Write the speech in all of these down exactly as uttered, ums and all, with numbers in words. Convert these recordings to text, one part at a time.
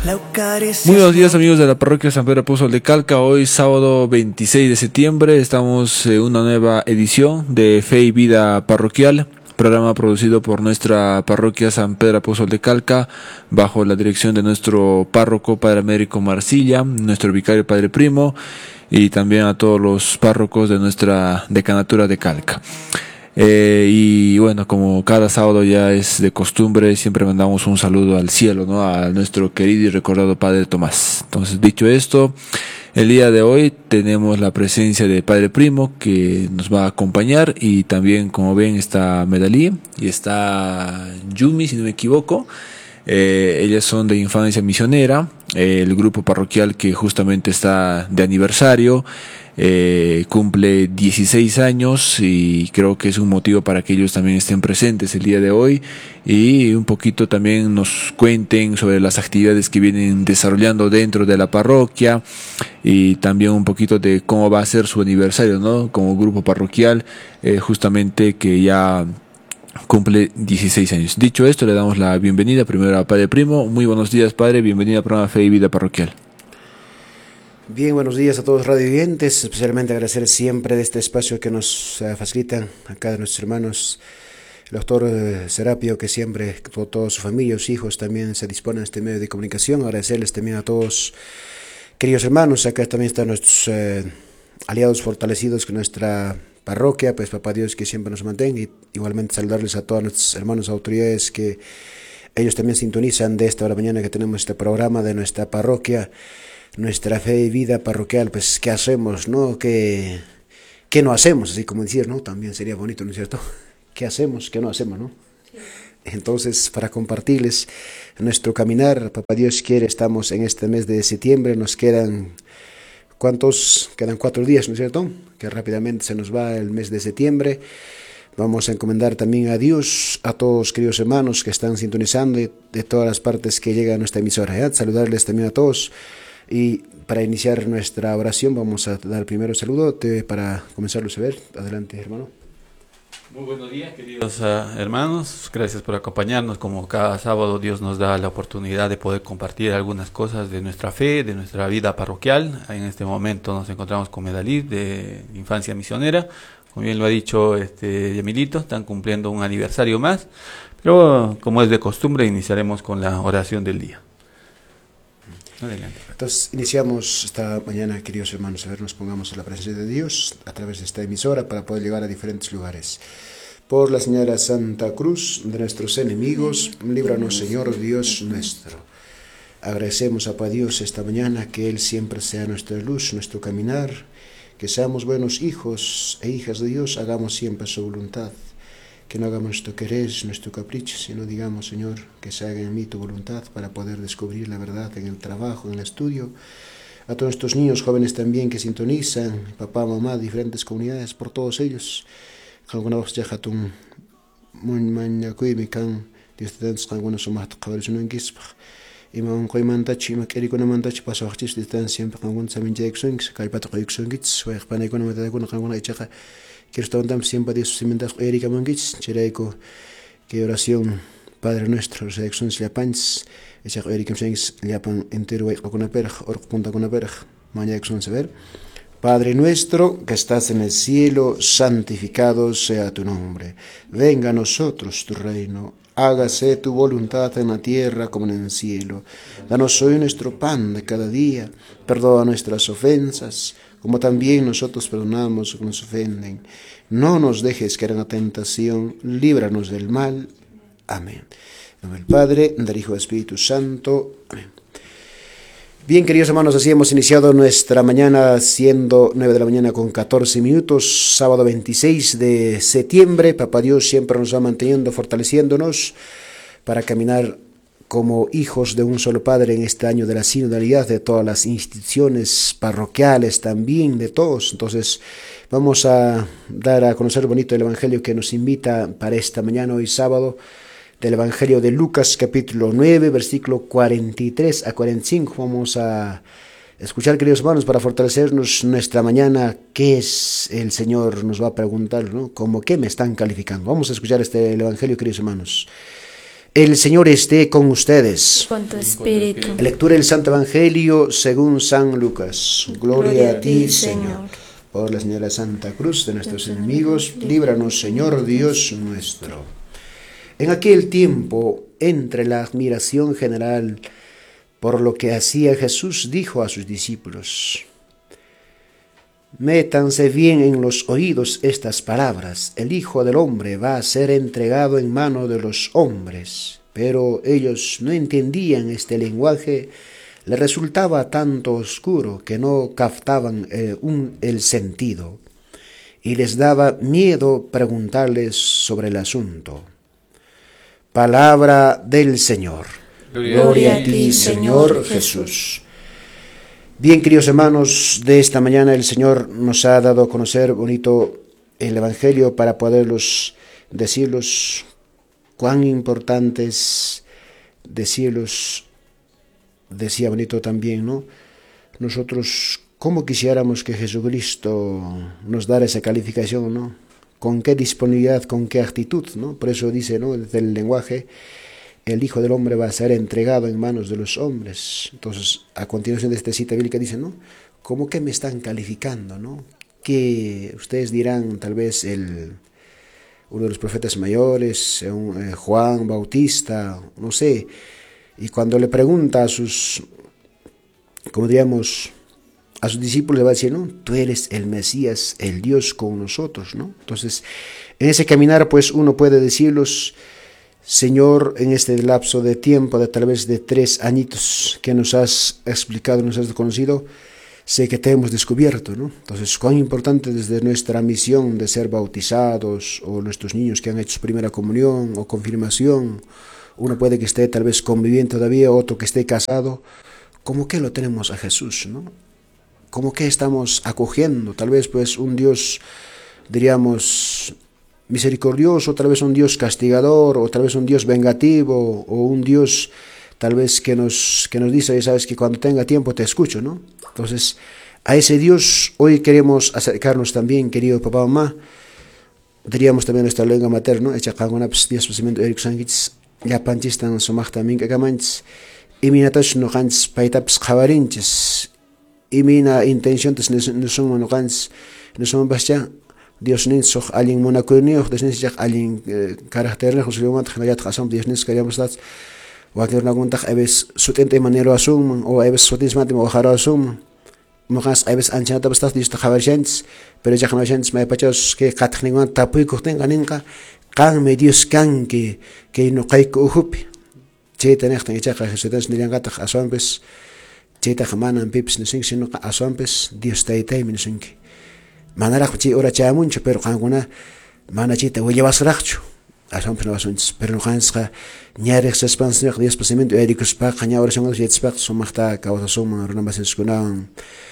Muy buenos días, amigos de la parroquia San Pedro Apóstol de Calca. Hoy sábado veintiséis de septiembre estamos en una nueva edición de Fe y Vida Parroquial, programa producido por nuestra parroquia San Pedro Apóstol de Calca bajo la dirección de nuestro párroco Padre Américo Marcilla, nuestro vicario Padre Primo y también a todos los párrocos de nuestra decanatura de Calca. Eh, y bueno, como cada sábado ya es de costumbre, siempre mandamos un saludo al cielo, ¿no? A nuestro querido y recordado Padre Tomás. Entonces, dicho esto, el día de hoy tenemos la presencia de Padre Primo que nos va a acompañar, y también, como ven, está Medalí y está Yumi, si no me equivoco. Eh, ellas son de Infancia Misionera, eh, el grupo parroquial que justamente está de aniversario. Eh, cumple dieciséis años y creo que es un motivo para que ellos también estén presentes el día de hoy y un poquito también nos cuenten sobre las actividades que vienen desarrollando dentro de la parroquia, y también un poquito de cómo va a ser su aniversario, ¿no? Como grupo parroquial, eh, justamente que ya cumple dieciséis años. Dicho esto, le damos la bienvenida primero a Padre Primo. Muy buenos días, Padre, bienvenido al programa Fe y Vida Parroquial. Bien, buenos días a todos los radiovidentes, especialmente agradecer siempre de este espacio que nos uh, facilitan acá de nuestros hermanos, el doctor uh, Serapio, que siempre, todo, toda su familia, sus hijos también se disponen a este medio de comunicación. Agradecerles también a todos, queridos hermanos, acá también están nuestros uh, aliados fortalecidos con nuestra parroquia, pues Papá Dios que siempre nos mantenga, y igualmente saludarles a todos nuestros hermanos autoridades que ellos también sintonizan de esta hora mañana que tenemos este programa de nuestra parroquia, nuestra fe y vida parroquial. Pues qué hacemos, ¿no? ¿Qué, qué no hacemos? Así como decir, ¿no? También sería bonito, ¿no es cierto? ¿Qué hacemos? ¿Qué no hacemos, no? Entonces, para compartirles nuestro caminar, Papá Dios quiere, estamos en este mes de septiembre, nos quedan, ¿cuántos? Quedan cuatro días, ¿no es cierto? Que rápidamente se nos va el mes de septiembre. Vamos a encomendar también a Dios, a todos queridos hermanos que están sintonizando de, de todas las partes que llega a nuestra emisora, ¿eh? Saludarles también a todos. Y para iniciar nuestra oración vamos a dar primero saludo para comenzarlo a ver. Adelante, hermano. Muy buenos días, queridos uh, hermanos. Gracias por acompañarnos. Como cada sábado Dios nos da la oportunidad de poder compartir algunas cosas de nuestra fe, de nuestra vida parroquial. En este momento nos encontramos con Medalí de Infancia Misionera. Como bien lo ha dicho este Yamilito, están cumpliendo un aniversario más. Pero como es de costumbre, iniciaremos con la oración del día. Adelante. Entonces iniciamos esta mañana, queridos hermanos, a ver, nos pongamos en la presencia de Dios a través de esta emisora para poder llegar a diferentes lugares. Por la señora Santa Cruz de nuestros enemigos, líbranos, Señor Dios nuestro. Agradecemos a Papá Dios esta mañana que Él siempre sea nuestra luz, nuestro caminar, que seamos buenos hijos e hijas de Dios, hagamos siempre su voluntad. Que no hagamos nuestro querer, nuestro capricho, sino digamos, Señor, que se haga en mí tu voluntad para poder descubrir la verdad en el trabajo, en el estudio. A todos estos niños jóvenes también que sintonizan, papá, mamá, diferentes comunidades, por todos ellos. Imam Koimantach, Imakericunamantach, Pasachis, Distanciam, Pangun Samin Jackson, Kalpat Rixongits, Panecon, Matagun, Echaja, Kirstondam, siempre de sus cimentas, Erika Mangits, Chereco, que oración, Padre nuestro, Jackson, Liapans, Echach Erika Sings, Liapan, entero, con una perja, or punta con una perja, Mañaxon Sever. Padre nuestro que estás en el cielo, santificado sea tu nombre. Venga a nosotros tu reino. Hágase tu voluntad en la tierra como en el cielo. Danos hoy nuestro pan de cada día. Perdona nuestras ofensas, como también nosotros perdonamos a los que nos ofenden. No nos dejes caer en la tentación, líbranos del mal. Amén. En nombre del Padre, del Hijo y del Espíritu Santo. Amén. Bien, queridos hermanos, así hemos iniciado nuestra mañana, siendo nueve de la mañana con catorce minutos, sábado veintiséis de septiembre. Papá Dios siempre nos va manteniendo, fortaleciéndonos para caminar como hijos de un solo Padre en este año de la sinodalidad, de todas las instituciones parroquiales también, de todos. Entonces vamos a dar a conocer bonito el Evangelio que nos invita para esta mañana, hoy sábado, del Evangelio de Lucas, capítulo nueve, versículo cuarenta y tres a cuarenta y cinco. Vamos a escuchar, queridos hermanos, para fortalecernos nuestra mañana, qué es el Señor, nos va a preguntar, ¿no? ¿Cómo qué me están calificando? Vamos a escuchar este el Evangelio, queridos hermanos. El Señor esté con ustedes. Con tu espíritu. Lectura del Santo Evangelio según San Lucas. Gloria, Gloria a ti, Señor. Señor. Por la señal de la Santa Cruz de nuestros Dios enemigos, líbranos, Señor Dios nuestro. En aquel tiempo, entre la admiración general por lo que hacía Jesús, dijo a sus discípulos: métanse bien en los oídos estas palabras. El Hijo del Hombre va a ser entregado en mano de los hombres. Pero ellos no entendían este lenguaje, les resultaba tanto oscuro que no captaban eh, un, el sentido, y les daba miedo preguntarles sobre el asunto. Palabra del Señor. Gloria, Gloria a ti, Señor Jesús. Bien, queridos hermanos, de esta mañana el Señor nos ha dado a conocer bonito el Evangelio para poderlos decirlos cuán importantes decirlos. Decía bonito también, ¿no? Nosotros, ¿cómo quisiéramos que Jesucristo nos diera esa calificación, ¿no? ¿Con qué disponibilidad, con qué actitud, ¿no? Por eso dice, ¿no? Desde el lenguaje, el Hijo del Hombre va a ser entregado en manos de los hombres. Entonces, a continuación de esta cita bíblica dice, ¿no? ¿Cómo que me están calificando, ¿no? Que ustedes dirán, tal vez, el, uno de los profetas mayores, un, eh, Juan Bautista, no sé. Y cuando le pregunta a sus, como diríamos, a sus discípulos, le va a decir, ¿no? Tú eres el Mesías, el Dios con nosotros, ¿no? Entonces, en ese caminar, pues, uno puede decirlos, Señor, en este lapso de tiempo, de tal vez de tres añitos que nos has explicado, nos has conocido, sé que te hemos descubierto, ¿no? Entonces, cuán importante desde nuestra misión de ser bautizados, o nuestros niños que han hecho su primera comunión o confirmación, uno puede que esté tal vez conviviendo todavía, otro que esté casado, ¿cómo que lo tenemos a Jesús, ¿no? ¿Cómo que estamos acogiendo? Tal vez pues un Dios, diríamos, misericordioso, tal vez un Dios castigador, o tal vez un Dios vengativo, o un Dios tal vez que nos, que nos dice, sabes que cuando tenga tiempo te escucho, ¿no? Entonces, a ese Dios hoy queremos acercarnos también, querido papá, mamá, diríamos también nuestra lengua materna, hecha cangonaps, Dios posimiento Eric Sanguitz, ya panchistan somachta minka kamanchis, y minatash no gans paitaps javarinches, y mina intención tes no son no gans, no son bastia, Dios nin soch alguien monacunio, Dios nin soch alguien carácter, José León Matajayat Hasam, Dios nin queríamos dar, o aquel una cuenta, a veces sutente manero asum, o a veces sutis mate o jaro asum, mojas a veces anchanata bastas Dios javarinches, pero ya javarinches me pachos que catningan tapuy corten ganinka, kan me Dios kan que que no kai ko hupi cheta nextan echa Jesús ni langa ta asompes cheta jamanan pips no sing sino asompes Dios tai tai min sing manara chi ora cha mucho pero kanguna mana chita voy llevas racho asompes no asompes pero no kanska ñarex expansión Dios posimiento ericus pa kanya ora songo jet spak somachta causa suma rona basen skunan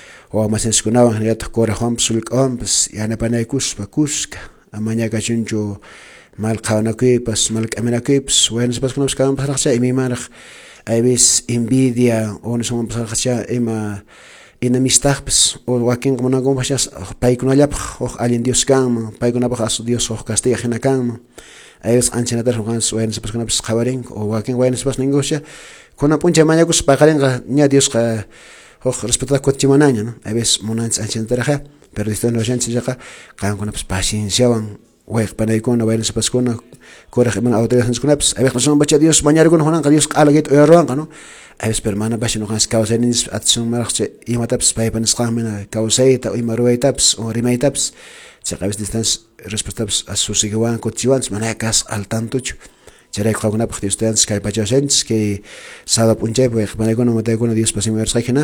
o masen skunan ya ta kora homsulk ompes yana panaikus pakuska amanya kachuncho mal kawanakuypas, mal kaminakuypas, bueno, sepas que nos quedamos para hacer, y mi madre, hay veces envidia, o no somos para hacer, ema, enemistad, pues, o aquí como no como pasas, para que no haya, o alguien Dios cama, para que no haya Dios o castiga en cama, hay veces ancha nada, bueno, sepas que no pues jabarín, o aquí bueno, sepas negocia, con una puncha mañana pues para que ni a Dios que, o respetar cuatro chimanaña, ¿no? Hay veces monantes ancha nada, pero esto no es ancha ya, cada uno pues paciencia van. Wek panay ko na bayan sa Pasko na kora mga autoridades ko naps ay bakla song bacha Dios manyar ko na ka Dios alagit o roan kano ay permana ba sino kan skawsa nis at sung marakse imataps pay panis kamena kausay ta imaruay taps o rimay taps sa kabis distance respectaps asusigawan ko tiwans manakas al tantuch Cherai ko na pakti students kay pachasens que sada punche wek panay ko na matay ko na Dios pasimir sa kina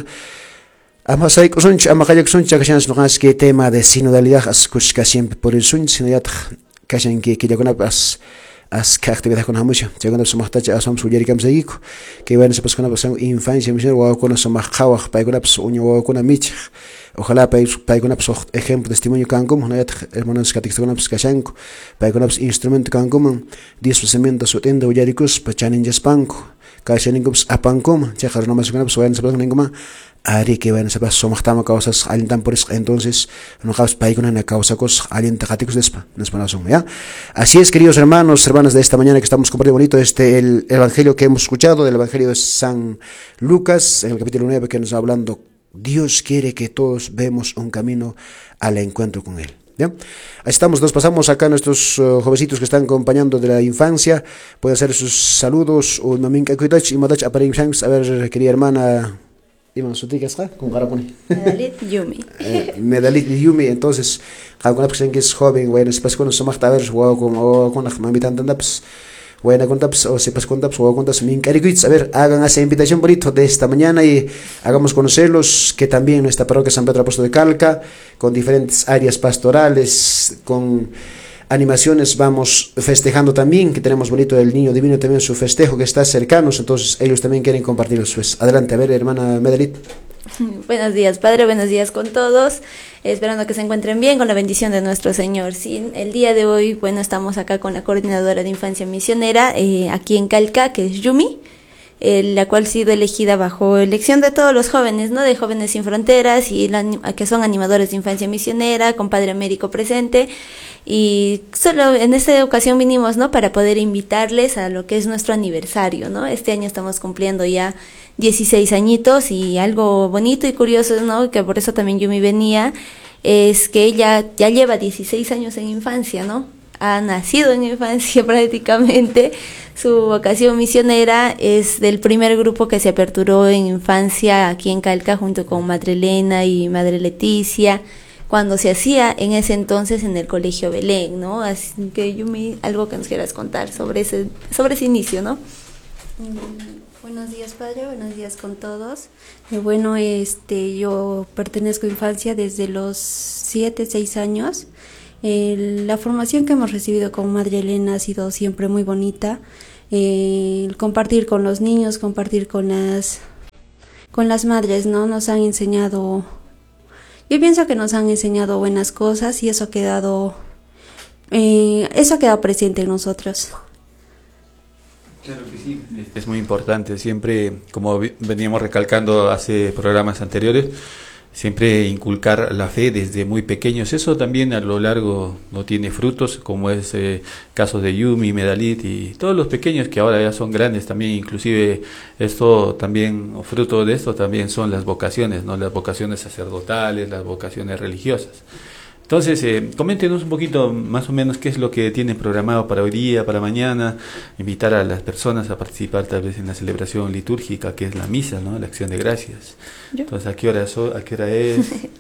Ama sai kusunch ama kaya kusunch kashan no kas que tema de sinodalidad as kushka siempre por el sun sinodalidad kashan que que ya con as as que actividad con hamucha segundo su mahtacha asam su yeri kam saiko que bueno se pas con as infancia miser wa con su mahkawa pa con as uño wa con mich ojalá pa pa con as ejemplo testimonio kankum no ya hermanos catequistas con as kashan pa con as instrumento kankum diez procedimientos su tenda uyarikus pa chanin jaspanko kashaninkups apankoma chaqar nomasukunapas wayan sapas ninguma ari que wayan sapas somaqtama causas alintan por eso entonces no caus paikuna na causacos alienta gaticos despa nos panasum ya. Así es, queridos hermanos, hermanas de esta mañana que estamos compartiendo bonito este el evangelio que hemos escuchado del evangelio de San Lucas en el capítulo nueve, que nos va hablando Dios quiere que todos vemos un camino al encuentro con él. ¿Ya? Ahí estamos, nos pasamos acá a nuestros uh, jovencitos que están acompañando de la infancia. Pueden hacer sus saludos. O maminka kuitach y madach aparim shanks. A ver, querida hermana, Iman Suticas, con Garapuni. Medalit Yumi. Medalit Yumi, entonces, cada que es joven, bueno, se pasa con su magta, a ver, o con con la mamita tandaps. Bueno, contaps o sepas contaps o contas mincariguits. A ver, hagan esa invitación bonito de esta mañana y hagamos conocerlos, que también nuestra parroquia San Pedro Apóstol de Calca, con diferentes áreas pastorales, con animaciones, vamos festejando también, que tenemos bonito el Niño Divino también su festejo que está cercanos, entonces ellos también quieren compartirlo. Pues adelante, a ver, hermana Medalit. Buenos días, Padre, buenos días con todos, esperando que se encuentren bien con la bendición de nuestro Señor. Sí, el día de hoy, bueno, estamos acá con la coordinadora de infancia misionera, eh, aquí en Calca, que es Yumi, eh, la cual ha sido elegida bajo elección de todos los jóvenes, ¿no? De Jóvenes Sin Fronteras, y la, que son animadores de infancia misionera, con Padre Américo presente. Y solo en esta ocasión vinimos, ¿no? Para poder invitarles a lo que es nuestro aniversario, ¿no? Este año estamos cumpliendo ya dieciséis añitos, y algo bonito y curioso, ¿no? Que por eso también yo me venía, es que ella ya lleva dieciséis años en infancia, ¿no? Ha nacido en infancia prácticamente. Su vocación misionera es del primer grupo que se aperturó en infancia aquí en Calca junto con Madre Elena y Madre Leticia, cuando se hacía en ese entonces en el Colegio Belén, ¿no? Así que Yumi, algo que nos quieras contar sobre ese, sobre ese inicio, ¿no? Mm, buenos días, Padre, buenos días con todos. Eh, bueno, este, yo pertenezco a infancia desde los siete, seis años. Eh, la formación que hemos recibido con Madre Elena ha sido siempre muy bonita. Eh, el compartir con los niños, compartir con las, con las madres, ¿no? Nos han enseñado... Yo pienso que nos han enseñado buenas cosas y eso ha quedado, eh, eso ha quedado presente en nosotros. Claro que sí, es muy importante, siempre, como veníamos recalcando hace programas anteriores, siempre inculcar la fe desde muy pequeños. Eso también a lo largo no tiene frutos, como es eh, casos de Yumi, Medalit y todos los pequeños que ahora ya son grandes también. Inclusive esto también, o fruto de esto también son las vocaciones, ¿no? Las vocaciones sacerdotales, las vocaciones religiosas. Entonces, eh, coméntenos un poquito más o menos qué es lo que tienen programado para hoy día, para mañana, invitar a las personas a participar tal vez en la celebración litúrgica que es la misa, ¿no? La acción de gracias. ¿Yo? Entonces, ¿a qué hora, so, a qué hora es?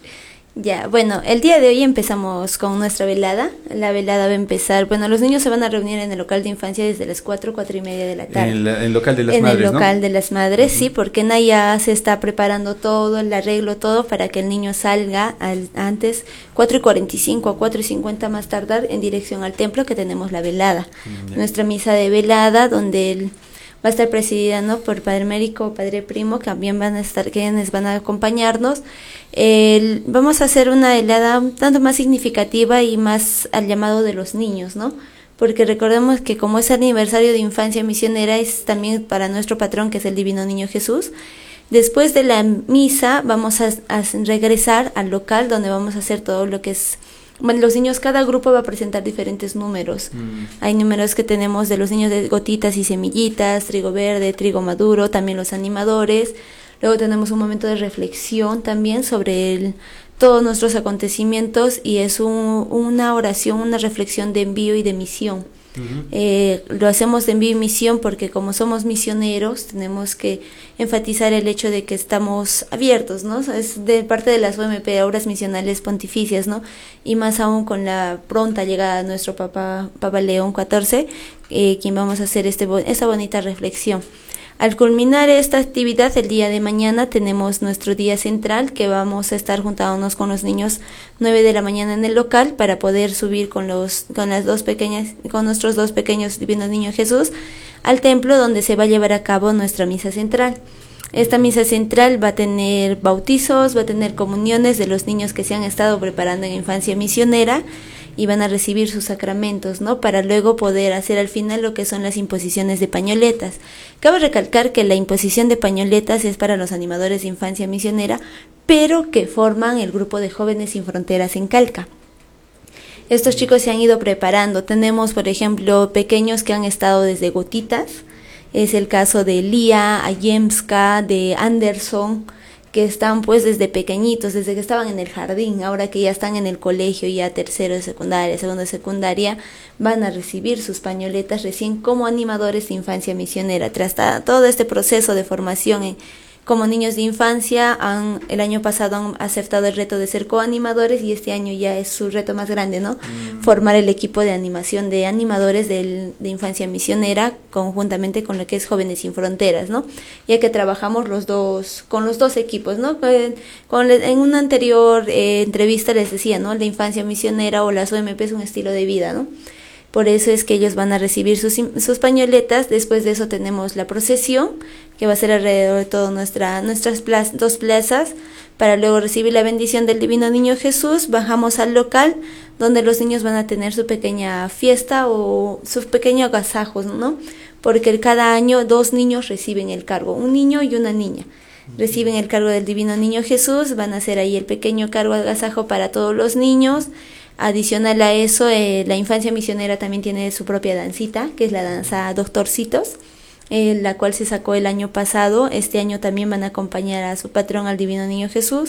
Ya, bueno, el día de hoy empezamos con nuestra velada. La velada va a empezar, bueno, los niños se van a reunir en el local de infancia desde las cuatro, cuatro y media de la tarde. En, la, en el local de las en madres, En el local ¿no? de las madres, uh-huh. Sí, porque Naya se está preparando todo, el arreglo, todo, para que el niño salga al, antes, cuatro y cuarenta y cinco a cuatro y cincuenta más tardar, en dirección al templo, que tenemos la velada. Uh-huh. Nuestra misa de velada, donde el... va a estar presidida, ¿no? por Padre Américo, Padre Primo, que también van a estar, quienes van a acompañarnos. El, vamos a hacer una velada un tanto más significativa y más al llamado de los niños, ¿no? Porque recordemos que como es aniversario de infancia misionera, es también para nuestro patrón, que es el Divino Niño Jesús. Después de la misa vamos a, a regresar al local donde vamos a hacer todo lo que es... Bueno, los niños, cada grupo va a presentar diferentes números. Mm. Hay números que tenemos de los niños de gotitas y semillitas, trigo verde, trigo maduro, también los animadores. Luego tenemos un momento de reflexión también sobre el, todos nuestros acontecimientos, y es un, una oración, una reflexión de envío y de misión. Uh-huh. Eh, lo hacemos de envío y misión porque como somos misioneros tenemos que enfatizar el hecho de que estamos abiertos, ¿no? Es de parte de las O M P, Obras Misionales Pontificias, ¿no? Y más aún con la pronta llegada de nuestro Papa, Papa León catorce, eh, quien vamos a hacer este, esta bonita reflexión. Al culminar esta actividad, el día de mañana tenemos nuestro día central, que vamos a estar juntándonos con los niños nueve de la mañana en el local para poder subir con los con las dos pequeñas con nuestros dos pequeños divinos niños Jesús al templo, donde se va a llevar a cabo nuestra misa central. Esta misa central va a tener bautizos, va a tener comuniones de los niños que se han estado preparando en infancia misionera, y van a recibir sus sacramentos, ¿no? Para luego poder hacer al final lo que son las imposiciones de pañoletas. Cabe recalcar que la imposición de pañoletas es para los animadores de infancia misionera, pero que forman el grupo de Jóvenes Sin Fronteras en Calca. Estos chicos se han ido preparando. Tenemos, por ejemplo, pequeños que han estado desde gotitas. Es el caso de Lía, Ayemska, de Anderson, que están pues desde pequeñitos, desde que estaban en el jardín, ahora que ya están en el colegio, ya tercero de secundaria, segundo de secundaria, van a recibir sus pañoletas recién como animadores de infancia misionera. Tras todo este proceso de formación en como niños de infancia, han, el año pasado han aceptado el reto de ser coanimadores y este año ya es su reto más grande, ¿no? Mm. Formar el equipo de animación de animadores del, de infancia misionera conjuntamente con lo que es Jóvenes Sin Fronteras, ¿no? Ya que trabajamos los dos, con los dos equipos, ¿no? Con, en una anterior eh, entrevista les decía, ¿no? La infancia misionera o las O M P es un estilo de vida, ¿no? Por eso es que ellos van a recibir sus, sus pañoletas. Después de eso tenemos la procesión, que va a ser alrededor de todas nuestra, nuestras plaz, dos plazas, para luego recibir la bendición del Divino Niño Jesús. Bajamos al local, donde los niños van a tener su pequeña fiesta o sus pequeños agasajos, ¿no? Porque cada año dos niños reciben el cargo, un niño y una niña. Reciben el cargo del Divino Niño Jesús, van a hacer ahí el pequeño cargo agasajo para todos los niños. Adicional a eso, eh, la infancia misionera también tiene su propia dancita, que es la danza Doctorcitos, eh, la cual se sacó el año pasado. Este año también van a acompañar a su patrón, al Divino Niño Jesús.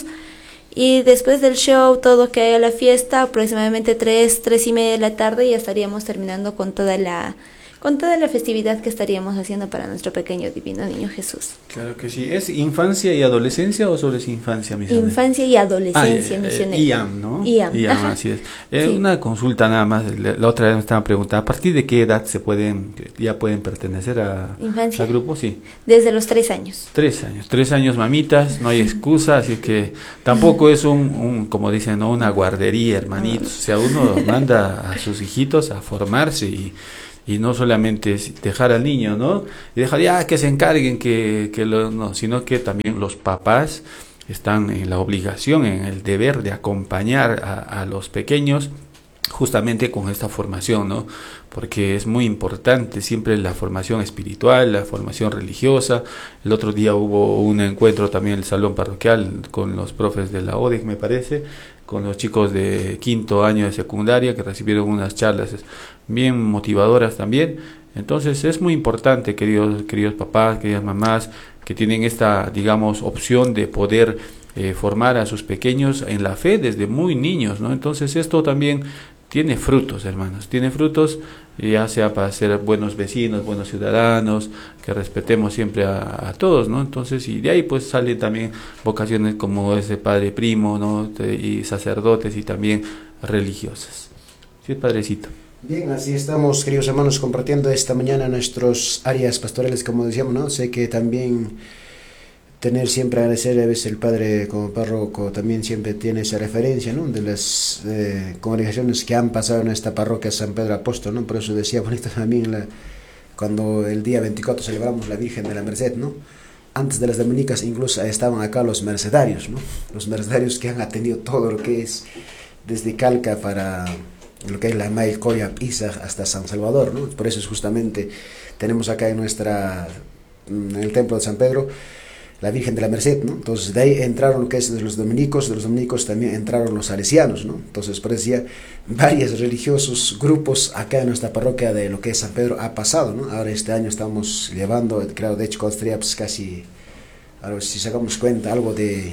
Y después del show, todo que haya la fiesta, aproximadamente tres, tres y media de la tarde, ya estaríamos terminando con toda la... con toda la festividad que estaríamos haciendo para nuestro pequeño Divino Niño Jesús. Claro que sí. ¿Es infancia y adolescencia o solo es infancia misionera? Infancia y adolescencia ah, misionera. I A M, ¿no? I A M, I A M, así es. Eh, sí. Una consulta nada más. La, la otra vez me estaban preguntando, ¿a partir de qué edad se pueden, ya pueden pertenecer a, ¿Infancia? al grupo? Sí. Desde los tres años. Tres años. Tres años, mamitas, no hay excusa, así que tampoco es un, un como dicen, ¿no? Una guardería, hermanitos. O sea, uno manda a sus hijitos a formarse y Y no solamente es dejar al niño, ¿no? Y dejar ya que se encarguen, que, que lo, no, sino que también los papás están en la obligación, en el deber de acompañar a, a los pequeños justamente con esta formación, ¿no? Porque es muy importante siempre la formación espiritual, la formación religiosa. El otro día hubo un encuentro también en el salón parroquial con los profes de la O D E C, me parece, con los chicos de quinto año de secundaria que recibieron unas charlas bien motivadoras también. Entonces es muy importante, queridos, queridos papás, queridas mamás, que tienen esta, digamos, opción de poder eh, formar a sus pequeños en la fe desde muy niños, ¿no? Entonces esto también tiene frutos, hermanos, tiene frutos, ya sea para ser buenos vecinos, buenos ciudadanos, que respetemos siempre a, a todos, ¿no? Entonces, y de ahí pues salen también vocaciones como ese padre primo, ¿no? Y sacerdotes y también religiosas. Sí, padrecito. Bien, así estamos, queridos hermanos, compartiendo esta mañana nuestras áreas pastorales, como decíamos, ¿no? Sé que también tener siempre agradecer, a veces el padre como párroco también siempre tiene esa referencia, ¿no? De las eh, congregaciones que han pasado en esta parroquia San Pedro Apóstol, ¿no? Por eso decía bonito también la, cuando el día veinticuatro celebramos la Virgen de la Merced, ¿no? Antes de las dominicas incluso estaban acá los mercedarios, ¿no? Los mercedarios que han atendido todo lo que es desde Calca para lo que es la Mail, Coya, Pisa hasta San Salvador, ¿no? Por eso es justamente tenemos acá en nuestra en el templo de San Pedro la Virgen de la Merced, ¿no? Entonces de ahí entraron lo que es de los dominicos, de los dominicos también entraron los salesianos, ¿no? Entonces por eso ya varios religiosos grupos acá en nuestra parroquia de lo que es San Pedro ha pasado, ¿no? Ahora este año estamos llevando, creo, de hecho costaría pues casi, ahora si sacamos cuenta, algo de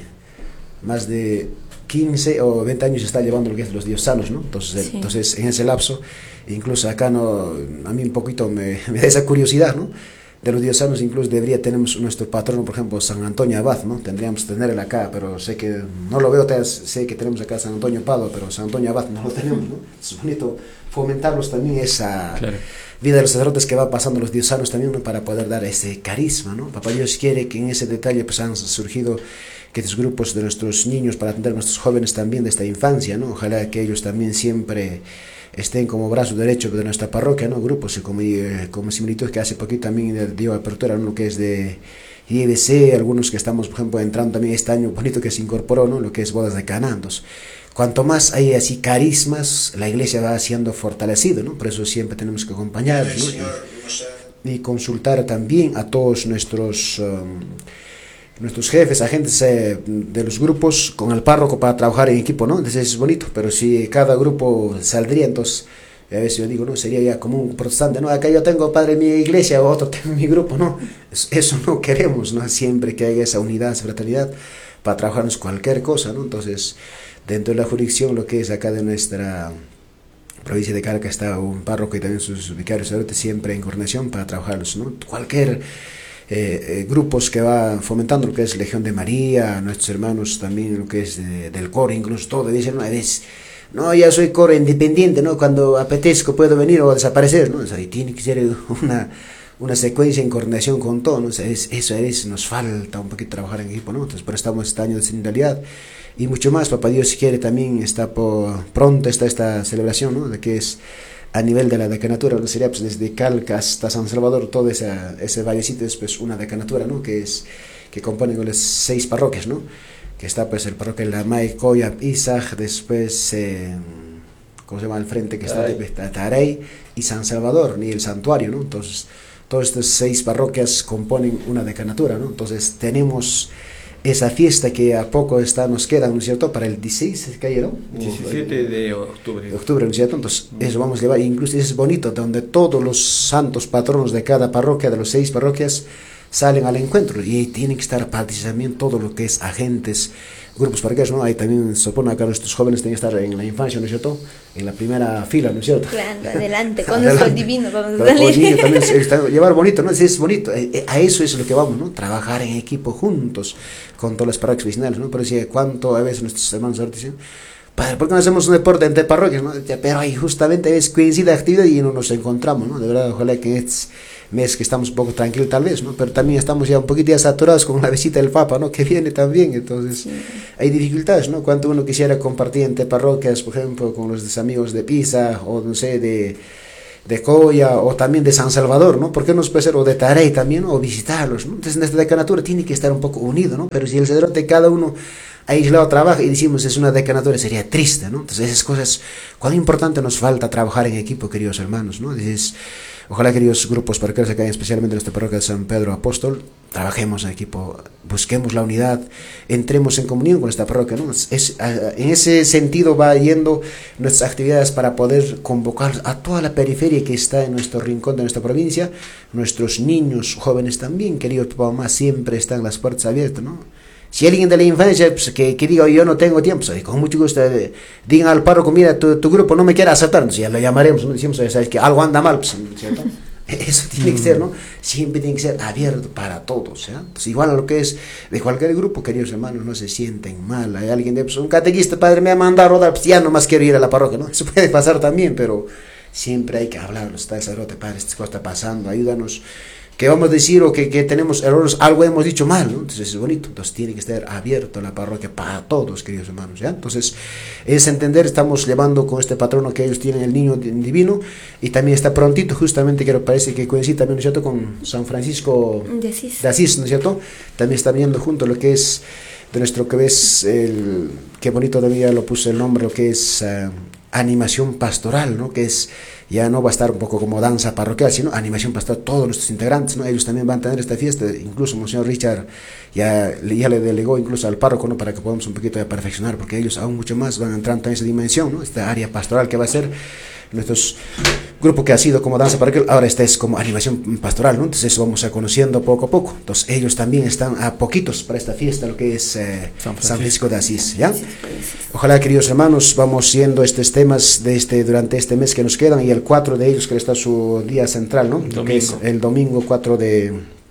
más de quince o veinte años está llevando lo que es los diosanos, ¿no? Entonces, sí. entonces en ese lapso, incluso acá no, a mí un poquito me, me da esa curiosidad, ¿no? De los diosanos incluso debería tenemos nuestro patrono, por ejemplo, San Antonio Abad, ¿no? Tendríamos que tenerlo acá, pero sé que no lo veo, sé que tenemos acá San Antonio Padua, pero San Antonio Abad no lo tenemos, ¿no? Es bonito fomentarlos también esa claro. vida de los sacerdotes que va pasando los diosanos también, ¿no? Para poder dar ese carisma, ¿no? Papá Dios quiere que en ese detalle pues han surgido que estos grupos de nuestros niños para atender a nuestros jóvenes también de esta infancia, ¿no? Ojalá que ellos también siempre estén como brazo derecho de nuestra parroquia, ¿no? Grupos como, eh, como similitud que hace poquito también dio apertura, ¿no? Lo que es de I E B C, algunos que estamos, por ejemplo, entrando también este año bonito que se incorporó, ¿no? Lo que es bodas de Caná. cuanto más hay así carismas, la iglesia va siendo fortalecida, ¿no? Por eso siempre tenemos que acompañar, ¿no? Y, y consultar también a todos nuestros, um, nuestros jefes, agentes eh, de los grupos con el párroco para trabajar en equipo, ¿no? Entonces es bonito, pero si cada grupo saldría, entonces a veces yo digo, no, sería ya como un protestante, no, acá yo tengo padre en mi iglesia, otro tengo en mi grupo, no, eso no queremos, ¿no? Siempre que haya esa unidad, esa fraternidad, para trabajarnos cualquier cosa, ¿no? Entonces, dentro de la jurisdicción, lo que es acá de nuestra provincia de Calca, está un párroco y también sus vicarios sacerdotes siempre en coordinación para trabajarlos, ¿no? Cualquier eh, eh, grupos que va fomentando lo que es Legión de María, nuestros hermanos también lo que es de, del coro, incluso todo, dicen, no, es, no, ya soy coro independiente, ¿no? Cuando apetezco puedo venir o desaparecer, ¿no? O sea, y tiene que ser una... una secuencia en coordinación con todo, ¿no? O sea, es, eso es, nos falta un poquito trabajar en equipo, ¿no? Entonces, por eso estamos este año de sinodalidad y mucho más, papá Dios, si quiere, también está por, pronto está esta celebración, ¿no? De que es a nivel de la decanatura, ¿no? Sería pues desde Calca hasta San Salvador, todo esa, ese vallecito es pues una decanatura, ¿no? Que es, que componen con las seis parroquias, ¿no? Que está pues el parroquia de la May, Coya, Isaac, después... Eh, ¿cómo se llama? Al frente que está Taray, Taray y San Salvador, ni el santuario, ¿no? Entonces, todas estas seis parroquias componen una decanatura, ¿no? Entonces, tenemos esa fiesta que a poco está, nos queda, ¿no es cierto? Para el dieciséis, ¿qué ¿no? diecisiete de octubre. De octubre, ¿no es cierto? Entonces, uh-huh. Eso vamos a llevar, incluso es bonito, donde todos los santos patronos de cada parroquia, de las seis parroquias, salen al encuentro y tienen que estar participando todo lo que es agentes, grupos parroquiales, ¿no? Ahí también se supone acá nuestros jóvenes tienen que estar en la infancia, ¿no es cierto? En la primera fila, ¿no es cierto? Claro, adelante, con nuestro divino vamos a salir. También está, llevar bonito, ¿no? Es bonito, a eso es lo que vamos, ¿no? Trabajar en equipo juntos con todas las parroquias vecinales, ¿no? Pero decía, ¿cuánto a veces nuestros hermanos ahorita dicen? Padre, ¿por qué no hacemos un deporte entre parroquias, no? Pero ahí justamente a veces coincide la actividad y no nos encontramos, ¿no? De verdad, ojalá que este mes que estamos un poco tranquilos tal vez, ¿no? Pero también estamos ya un poquito ya saturados con la visita del Papa, ¿no? Que viene también, entonces sí. Hay dificultades, ¿no? Cuando uno quisiera compartir entre parroquias, por ejemplo, con los amigos de Pisa o no sé, de, de Coya o también de San Salvador, ¿no? ¿Por qué no puede ser? O de Taray también, ¿no? O visitarlos, ¿no? Entonces, esta decanatura tiene que estar un poco unido, ¿no? Pero si el sacerdote cada uno aislado trabaja y decimos es una decanatura, sería triste, ¿no? Entonces esas cosas, cuán importante nos falta trabajar en equipo, queridos hermanos, ¿no? Entonces, ojalá, queridos grupos parroquiales acá, especialmente en esta parroquia de San Pedro Apóstol, trabajemos en equipo, busquemos la unidad, entremos en comunión con esta parroquia, ¿no? Es, en ese sentido va yendo nuestras actividades para poder convocar a toda la periferia que está en nuestro rincón de nuestra provincia, nuestros niños, jóvenes también, queridos papá, mamá, siempre están las puertas abiertas, ¿no? Si alguien de la infancia pues, que, que diga yo no tengo tiempo, pues, con mucho gusto eh, digan al párroco, mira, tu, tu grupo no me quiere aceptar, entonces ya lo llamaremos, ¿no? Decimos, ¿sabes que algo anda mal? Pues, ¿cierto? Eso tiene que ser, ¿no? Siempre tiene que ser abierto para todos, ¿ya? Pues igual a lo que es de cualquier grupo, queridos hermanos, no se sienten mal. Hay alguien de, pues, un catequista, padre, me ha mandado a rodar, pues ya nomás quiero ir a la parroquia, ¿no? Eso puede pasar también, pero siempre hay que hablarlo, está el sacerdote, padre, esta cosa está pasando, ayúdanos. Que vamos a decir o que, que tenemos errores, algo hemos dicho mal, ¿no? Entonces es bonito, entonces tiene que estar abierto la parroquia para todos, queridos hermanos, ¿ya? Entonces es entender, estamos llevando con este patrono que ellos tienen, el niño divino, y también está prontito, justamente que parece que coincide también, ¿no es cierto?, con San Francisco de Asís, de Asís, ¿no es cierto? También está viendo junto lo que es de nuestro que ves, el, qué bonito todavía lo puse el nombre, lo que es uh, animación pastoral, ¿no? Que es, ya no va a estar un poco como danza parroquial, sino animación pastoral, todos nuestros integrantes, ¿no? Ellos también van a tener esta fiesta, incluso Monseñor Richard ya, ya le delegó incluso al párroco, ¿no? Para que podamos un poquito de perfeccionar, porque ellos aún mucho más van a entrar en esa dimensión, ¿no? Esta área pastoral que va a ser nuestros grupo que ha sido como danza parroquial, ahora esta es como animación pastoral, ¿no? Entonces eso vamos a conociendo poco a poco. Entonces ellos también están a poquitos para esta fiesta, lo que es eh, San, Francisco. San Francisco de Asís, ¿ya? Ojalá, queridos hermanos, vamos siendo estos temas de este, durante este mes que nos quedan, y el cuatro de ellos que está su día central, ¿no? Domingo. Que es el domingo cuatro de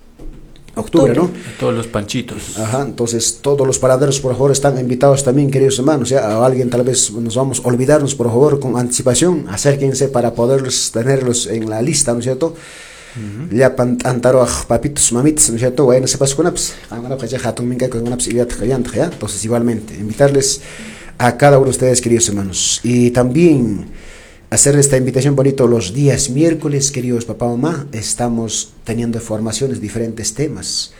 octubre, ¿no? Todos los panchitos. Ajá, entonces todos los paraderos, por favor, están invitados también, queridos hermanos, ya, a alguien tal vez nos vamos a olvidarnos, por favor, con anticipación, acérquense para poderlos tenerlos en la lista, ¿no es cierto? Ya pantaro papitos, mamitos, ¿no es cierto? Bueno, se pasó con apps, entonces igualmente, invitarles a cada uno de ustedes, queridos hermanos, y también hacer esta invitación bonito los días miércoles, queridos papá, mamá, estamos teniendo formaciones, diferentes temas.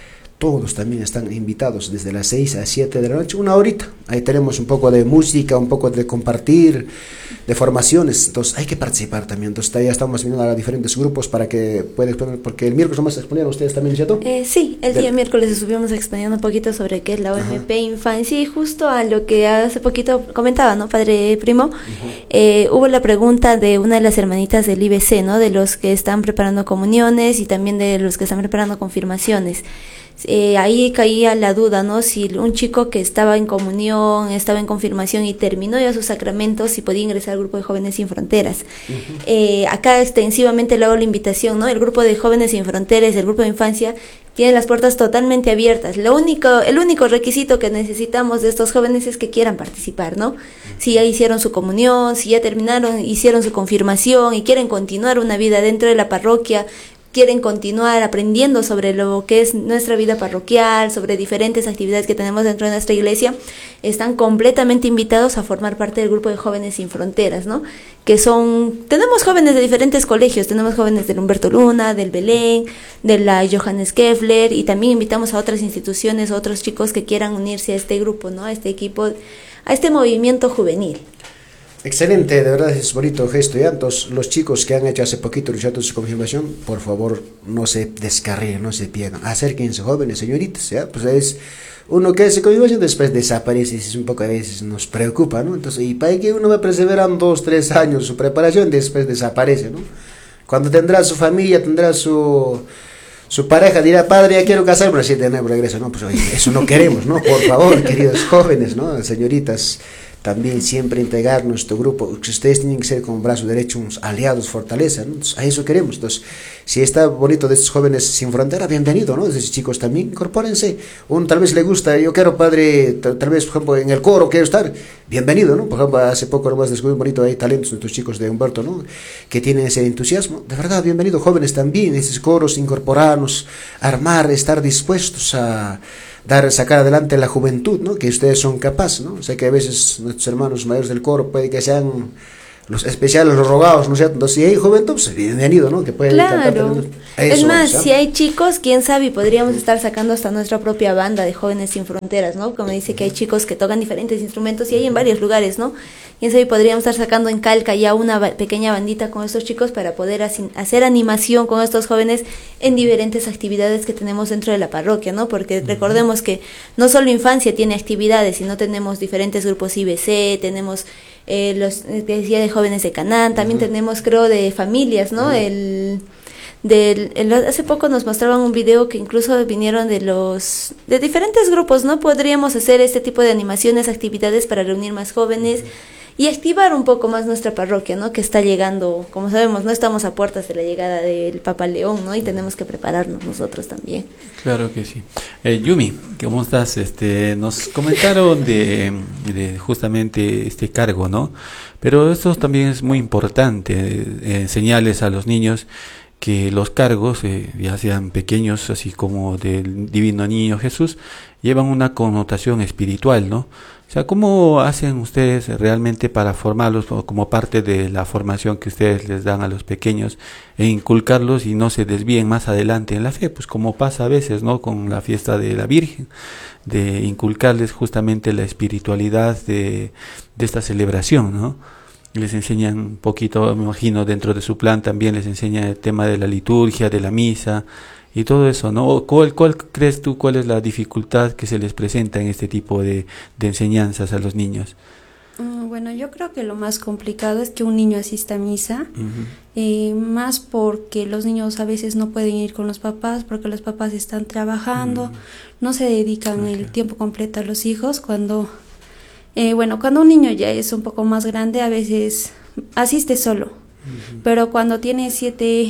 todos también están invitados desde las seis a siete de la noche, una horita. Ahí tenemos un poco de música, un poco de compartir, de formaciones. Entonces hay que participar también. Entonces ya estamos viendo a diferentes grupos para que puedan exponer, porque el miércoles vamos a exponer ustedes también, ¿cierto? Eh, sí, el día de... miércoles estuvimos exponiendo un poquito sobre qué es la O M P Infancia y justo a lo que hace poquito comentaba, ¿no, padre Primo? Uh-huh. eh, hubo la pregunta de una de las hermanitas del I B C, ¿no? De los que están preparando comuniones y también de los que están preparando confirmaciones. Eh, ahí caía la duda, ¿no? Si un chico que estaba en comunión, estaba en confirmación y terminó ya sus sacramentos, si podía ingresar al grupo de Jóvenes Sin Fronteras. Uh-huh. Eh, acá extensivamente le hago la invitación, ¿no? El grupo de Jóvenes Sin Fronteras, el grupo de infancia, tiene las puertas totalmente abiertas. Lo único, el único requisito que necesitamos de estos jóvenes es que quieran participar, ¿no? Si ya hicieron su comunión, si ya terminaron, hicieron su confirmación y quieren continuar una vida dentro de la parroquia, quieren continuar aprendiendo sobre lo que es nuestra vida parroquial, sobre diferentes actividades que tenemos dentro de nuestra iglesia, están completamente invitados a formar parte del grupo de Jóvenes Sin Fronteras, ¿no? Que son, tenemos jóvenes de diferentes colegios, tenemos jóvenes del Humberto Luna, del Belén, de la Johannes Kepler, y también invitamos a otras instituciones, a otros chicos que quieran unirse a este grupo, ¿no? A este equipo, a este movimiento juvenil. Excelente, de verdad es bonito gesto. Ya, entonces, los chicos que han hecho hace poquito el chato de su confirmación, por favor, no se descarrilen, no se pierdan. Acérquense, jóvenes, señoritas, ¿ya? Pues es uno que hace confirmación, después desaparece, es un poco a veces nos preocupa, ¿no? Entonces, y para que uno va perseverando dos, tres años su preparación, después desaparece, ¿no? Cuando tendrá su familia, tendrá su... Su pareja dirá, padre, ya quiero casarme, así de nuevo regreso, no, pues oye, eso no queremos, ¿no? Por favor, queridos jóvenes, ¿no? Señoritas, también siempre integrar nuestro grupo. Ustedes tienen que ser con brazo derecho unos aliados, fortaleza, ¿no? Entonces, a eso queremos. Entonces, si está bonito de estos jóvenes sin frontera, bienvenido, ¿no? De esos chicos también, incorpórense. Uno tal vez le gusta, yo quiero, padre, tal, tal vez, por ejemplo, en el coro quiero estar, bienvenido, ¿no? Por ejemplo, hace poco nomás descubrí bonito, hay talentos nuestros chicos de Humberto, ¿no? Que tienen ese entusiasmo. De verdad, bienvenido, jóvenes también, esos coros, incorporarnos, armar, estar dispuestos a dar, sacar adelante la juventud, ¿no? Que ustedes son capaces, ¿no? Sé que a veces nuestros hermanos mayores del coro puede que sean los especiales, los rogados, ¿no es cierto? Entonces, si hay juventud, pues bienvenido, ¿no? Que pueden claro. cantar. Eso, es más, ¿sabes? Si hay chicos, quién sabe, podríamos estar sacando hasta nuestra propia banda de Jóvenes Sin Fronteras, ¿no? Como dice que hay chicos que tocan diferentes instrumentos y hay en varios lugares, ¿no? Quién sabe, podríamos estar sacando en Calca ya una ba- pequeña bandita con estos chicos para poder asin- hacer animación con estos jóvenes en diferentes actividades que tenemos dentro de la parroquia, ¿no? Porque uh-huh. recordemos que no solo infancia tiene actividades, sino tenemos diferentes grupos I B C, tenemos eh, los que decía de jóvenes de Canaán, también uh-huh. tenemos, creo, de familias, ¿no? Uh-huh. El Del, el, hace poco nos mostraban un video que incluso vinieron de los de diferentes grupos, ¿no? Podríamos hacer este tipo de animaciones, actividades para reunir más jóvenes y activar un poco más nuestra parroquia, ¿no? Que está llegando, como sabemos, no estamos a puertas de la llegada del Papa León, ¿no? Y tenemos que prepararnos nosotros también. Claro que sí. Eh, Yumi, ¿cómo estás? Este, nos comentaron de, de justamente este cargo, ¿no? Pero esto también es muy importante, eh, enseñarles a los niños que los cargos, eh, ya sean pequeños, así como del Divino Niño Jesús, llevan una connotación espiritual, ¿no? O sea, ¿cómo hacen ustedes realmente para formarlos como parte de la formación que ustedes les dan a los pequeños e inculcarlos y no se desvíen más adelante en la fe? Pues como pasa a veces, ¿no? Con la fiesta de la Virgen, de inculcarles justamente la espiritualidad de, de esta celebración, ¿no? Les enseñan un poquito, me imagino, dentro de su plan también les enseñan el tema de la liturgia, de la misa y todo eso, ¿no? ¿Cuál, cuál crees tú, cuál es la dificultad que se les presenta en este tipo de, de enseñanzas a los niños? Uh, bueno, yo creo que lo más complicado es que un niño asista a misa, uh-huh. eh, más porque los niños a veces no pueden ir con los papás, porque los papás están trabajando, uh-huh. no se dedican okay. el tiempo completo a los hijos. Cuando... Eh, bueno, cuando un niño ya es un poco más grande, a veces asiste solo, uh-huh. pero cuando tiene siete,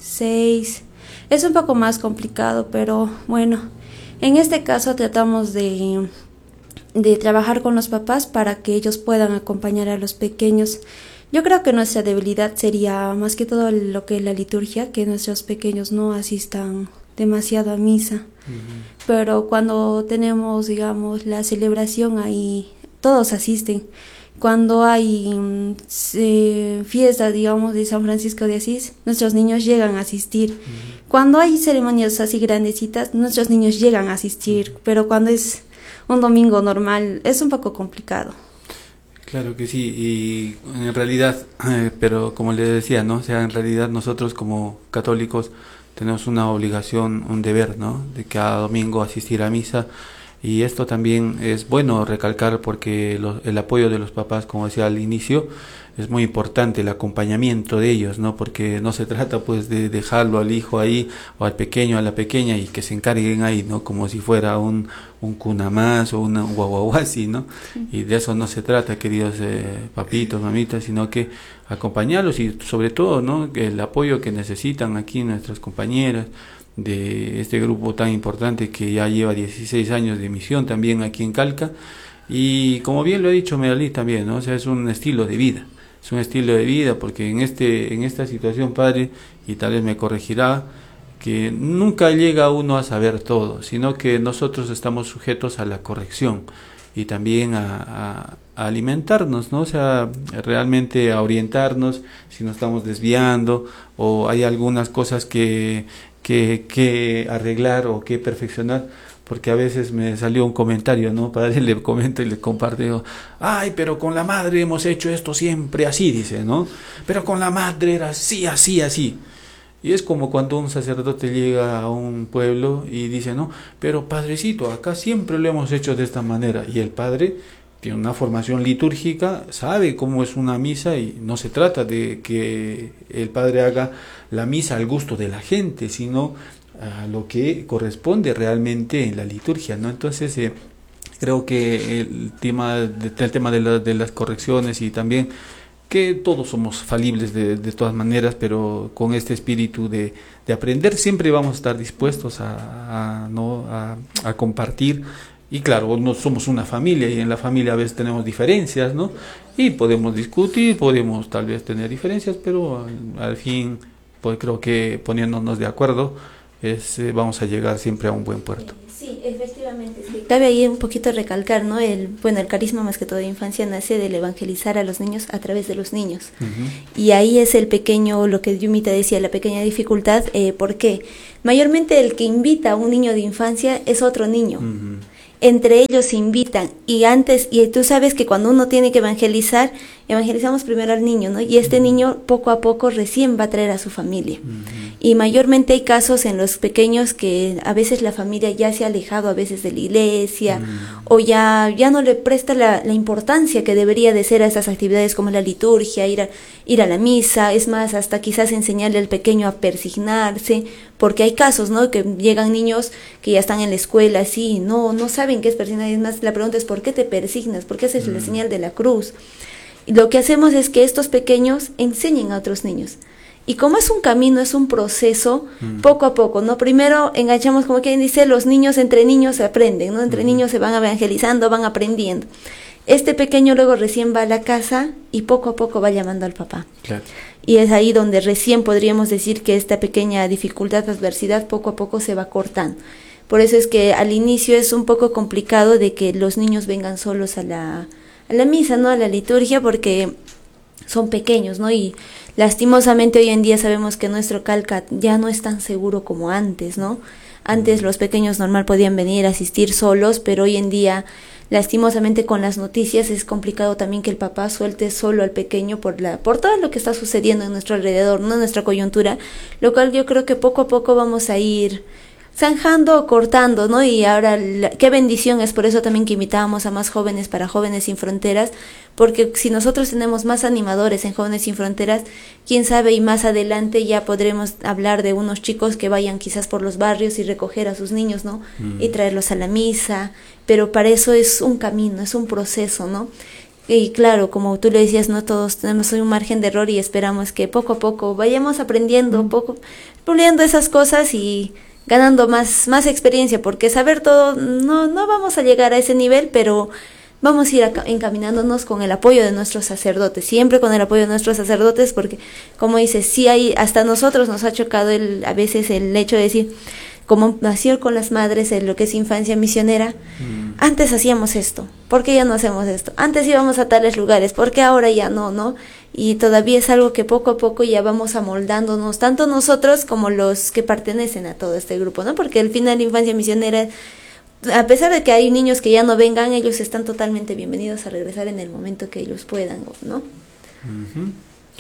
seis, es un poco más complicado, pero bueno, en este caso tratamos de, de trabajar con los papás para que ellos puedan acompañar a los pequeños. Yo creo que nuestra debilidad sería más que todo lo que es la liturgia, que nuestros pequeños no asistan demasiado a misa, uh-huh. pero cuando tenemos, digamos, la celebración ahí todos asisten. Cuando hay eh, fiesta, digamos, de San Francisco de Asís, nuestros niños llegan a asistir. Uh-huh. Cuando hay ceremonias así grandecitas, nuestros niños llegan a asistir, pero cuando es un domingo normal, es un poco complicado. Claro que sí, y en realidad, eh, pero como les decía, ¿no? O sea, en realidad nosotros como católicos tenemos una obligación, un deber, ¿no? De cada domingo asistir a misa. Y esto también es bueno recalcar porque lo, el apoyo de los papás, como decía al inicio, es muy importante, el acompañamiento de ellos, ¿no? Porque no se trata pues de dejarlo al hijo ahí o al pequeño, a la pequeña y que se encarguen ahí, ¿no? Como si fuera un, un cuna más o una guaguaguasi, ¿no? Sí. Y de eso no se trata, queridos eh, papitos, mamitas, sino que acompañarlos y sobre todo, ¿no? El apoyo que necesitan aquí nuestras compañeras de este grupo tan importante que ya lleva dieciséis años de misión también aquí en Calca, y como bien lo ha dicho Meralí también, ¿no? O sea, es un estilo de vida, es un estilo de vida, porque en este en esta situación, padre, y tal vez me corregirá, que nunca llega uno a saber todo, sino que nosotros estamos sujetos a la corrección y también a, a, a alimentarnos, ¿no? O sea, realmente a orientarnos si nos estamos desviando o hay algunas cosas que que, que arreglar o que perfeccionar, porque a veces me salió un comentario, ¿no? Padre, le comento y le comparto, digo, ay, pero con la madre hemos hecho esto siempre así, dice, ¿no? Pero con la madre era así, así, así. Y es como cuando un sacerdote llega a un pueblo y dice, no, pero padrecito, acá siempre lo hemos hecho de esta manera, y el padre tiene una formación litúrgica, sabe cómo es una misa y no se trata de que el padre haga la misa al gusto de la gente, sino a lo que corresponde realmente en la liturgia, ¿no? Entonces eh, creo que el tema, de, el tema de, la, de las correcciones y también que todos somos falibles de, de todas maneras, pero con este espíritu de, de aprender siempre vamos a estar dispuestos a, a, ¿no? a, a compartir. Y claro, no somos una familia y en la familia a veces tenemos diferencias, ¿no? Y podemos discutir, podemos tal vez tener diferencias, pero al, al fin, pues creo que poniéndonos de acuerdo, es, eh, vamos a llegar siempre a un buen puerto. Sí, efectivamente. Sí. Cabe ahí un poquito recalcar, ¿no? El, bueno, el carisma más que todo de infancia nace del evangelizar a los niños a través de los niños. Uh-huh. Y ahí es el pequeño, lo que Yumita decía, la pequeña dificultad. Eh, ¿Por qué? Mayormente el que invita a un niño de infancia es otro niño. Uh-huh. Entre ellos se invitan y antes, y tú sabes que cuando uno tiene que evangelizar, evangelizamos primero al niño, ¿no? Y este niño poco a poco recién va a traer a su familia. Uh-huh. Y mayormente hay casos en los pequeños que a veces la familia ya se ha alejado a veces de la iglesia, uh-huh. o ya, ya no le presta la, la importancia que debería de ser a esas actividades como la liturgia, ir a, ir a la misa, es más, hasta quizás enseñarle al pequeño a persignarse, porque hay casos, ¿no? Que llegan niños que ya están en la escuela, así, no, no saben qué es persignar, y más la pregunta es, ¿por qué te persignas? ¿Por qué haces uh-huh. la señal de la cruz? Y lo que hacemos es que estos pequeños enseñen a otros niños. Y como es un camino, es un proceso, mm. poco a poco, ¿no? Primero enganchamos, como quien dice, los niños entre niños se aprenden, ¿no? Entre mm. niños se van evangelizando, van aprendiendo. Este pequeño luego recién va a la casa y poco a poco va llamando al papá. Claro. Y es ahí donde recién podríamos decir que esta pequeña dificultad, adversidad, poco a poco se va cortando. Por eso es que al inicio es un poco complicado de que los niños vengan solos a la, a la misa, ¿no? A la liturgia, porque son pequeños, ¿no? Y lastimosamente hoy en día sabemos que nuestro Calca ya no es tan seguro como antes, ¿no? Antes los pequeños normal podían venir a asistir solos, pero hoy en día, lastimosamente con las noticias, es complicado también que el papá suelte solo al pequeño por la por todo lo que está sucediendo en nuestro alrededor, ¿no? En nuestra coyuntura, lo cual yo creo que poco a poco vamos a ir zanjando o cortando, ¿no? Y ahora, la, qué bendición es por eso también que invitábamos a más jóvenes para Jóvenes Sin Fronteras, porque si nosotros tenemos más animadores en Jóvenes Sin Fronteras, quién sabe, y más adelante ya podremos hablar de unos chicos que vayan quizás por los barrios y recoger a sus niños, ¿no? Mm. Y traerlos a la misa, pero para eso es un camino, es un proceso, ¿no? Y claro, como tú le decías, no todos tenemos un margen de error y esperamos que poco a poco vayamos aprendiendo, mm. poco, puliendo esas cosas y ganando más más experiencia, porque saber todo no no vamos a llegar a ese nivel, pero vamos a ir acá, encaminándonos con el apoyo de nuestros sacerdotes, siempre con el apoyo de nuestros sacerdotes, porque como dices, sí hay, hasta nosotros nos ha chocado el a veces el hecho de decir, como nació con las madres en lo que es infancia misionera, mm. antes hacíamos esto, ¿por qué ya no hacemos esto? Antes íbamos a tales lugares, ¿por qué ahora ya no, no? Y todavía es algo que poco a poco ya vamos amoldándonos, tanto nosotros como los que pertenecen a todo este grupo, ¿no? Porque al final la infancia misionera, a pesar de que hay niños que ya no vengan, ellos están totalmente bienvenidos a regresar en el momento que ellos puedan, ¿no? Uh-huh.